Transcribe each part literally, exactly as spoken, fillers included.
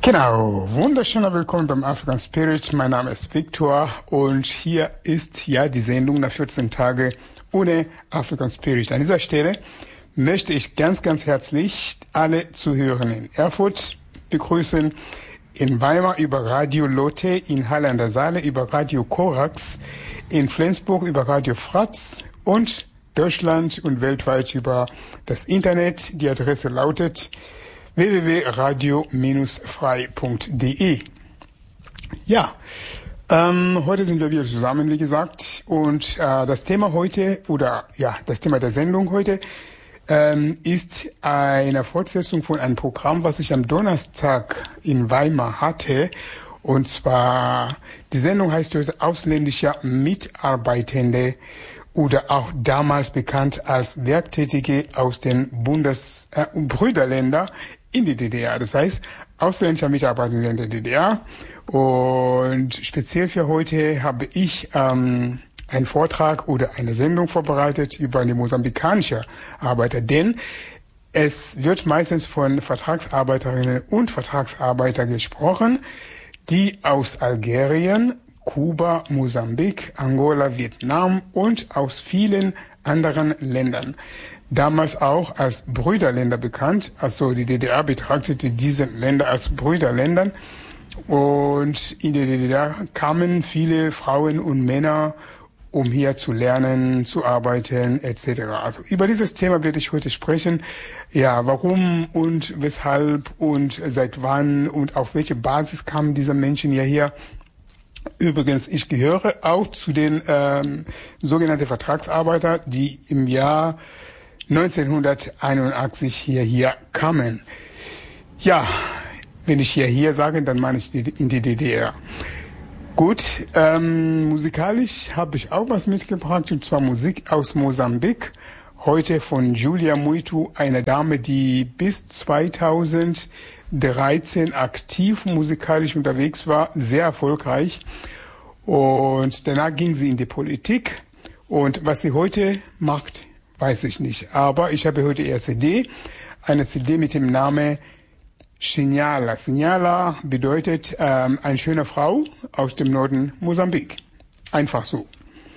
Genau, wunderschöner Willkommen beim African Spirit. Mein Name ist Victor und hier ist ja die Sendung nach vierzehn Tage ohne African Spirit. An dieser Stelle möchte ich ganz, ganz herzlich alle Zuhörenden in Erfurt begrüßen, in Weimar über Radio Lotte, in Halle an der Saale über Radio Korax, in Flensburg über Radio Fratz und Deutschland und weltweit über das Internet. Die Adresse lautet w w w punkt radio frei punkt d e. Ja, ähm, heute sind wir wieder zusammen, wie gesagt, und äh, das Thema heute, oder ja, das Thema der Sendung heute ähm, ist eine Fortsetzung von einem Programm, was ich am Donnerstag in Weimar hatte. Und zwar, die Sendung heißt heute Ausländischer Mitarbeitende oder auch damals bekannt als Werktätige aus den Bundes- äh, Brüderländern in die D D R. Das heißt, ausländischer Mitarbeitende in der D D R. Und speziell für heute habe ich ähm, einen Vortrag oder eine Sendung vorbereitet über die mosambikanische Arbeiter. Denn es wird meistens von Vertragsarbeiterinnen und Vertragsarbeitern gesprochen, die aus Algerien, Kuba, Mosambik, Angola, Vietnam und aus vielen anderen Ländern, damals auch als Brüderländer bekannt. Also die D D R betrachtete diese Länder als Brüderländer. Und in der D D R kamen viele Frauen und Männer, um hier zu lernen, zu arbeiten, et cetera. Also über dieses Thema werde ich heute sprechen. Ja, warum und weshalb und seit wann und auf welche Basis kamen diese Menschen hierher. Übrigens, ich gehöre auch zu den ähm, sogenannten Vertragsarbeiter, die im Jahr neunzehnhunderteinundachtzig hierher kamen. Ja, wenn ich hierher sage, dann meine ich die, in die D D R. Gut, ähm, musikalisch habe ich auch was mitgebracht, und zwar Musik aus Mosambik. Heute von Julia Muito, eine Dame, die bis zweitausenddreizehn aktiv musikalisch unterwegs war, sehr erfolgreich. Und danach ging sie in die Politik. Und was sie heute macht, weiß ich nicht. Aber ich habe heute ihre C D, eine C D mit dem Namen Signala. Signala bedeutet ähm, eine schöne Frau aus dem Norden Mosambik. Einfach so.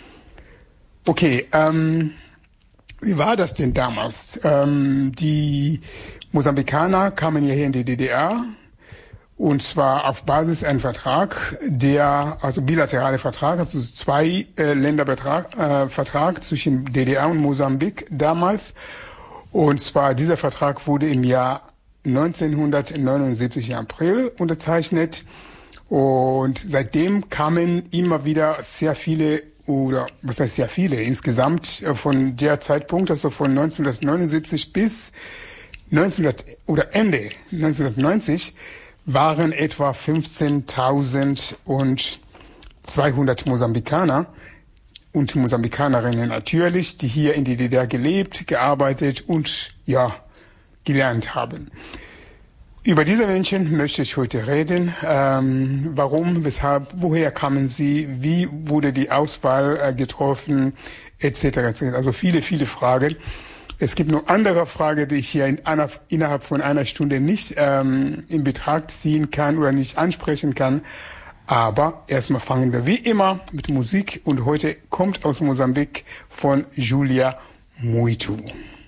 Okay, ähm, wie war das denn damals? Ähm, die Mosambikaner kamen hierher in die D D R, und zwar auf Basis ein Vertrag, der, also bilaterale Vertrag, also zwei äh, Ländervertrag äh, Vertrag zwischen D D R und Mosambik damals. Und zwar dieser Vertrag wurde im Jahr neunzehnhundertneunundsiebzig im April unterzeichnet, und seitdem kamen immer wieder sehr viele, oder was heißt sehr viele, insgesamt von der Zeitpunkt, also von neunzehnhundertneunundsiebzig bis neunzehnhundert oder Ende neunzehnhundertneunzig waren etwa fünfzehntausendzweihundert Mosambikaner und Mosambikanerinnen natürlich, die hier in die D D R gelebt, gearbeitet und ja, gelernt haben. Über diese Menschen möchte ich heute reden. Ähm, warum, weshalb, woher kamen sie, wie wurde die Auswahl äh, getroffen, et cetera et cetera. Also viele, viele Fragen. Es gibt noch andere Fragen, die ich hier in einer, innerhalb von einer Stunde nicht ähm, in Betracht ziehen kann oder nicht ansprechen kann. Aber erstmal fangen wir wie immer mit Musik, und heute kommt aus Mosambik von Julia Muito.